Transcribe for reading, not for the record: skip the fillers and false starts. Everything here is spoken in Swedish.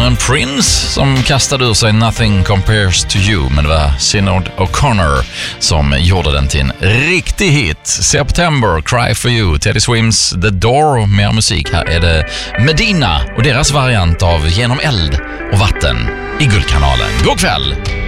sångaren Prince som kastade ur sig Nothing Compares to You, men det var Sinead O'Connor som gjorde den till en riktig hit. September, Cry for You, Teddy Swims The Door och mer musik. Här är det Medina och deras variant av Genom eld och vatten i Guldkanalen. God kväll!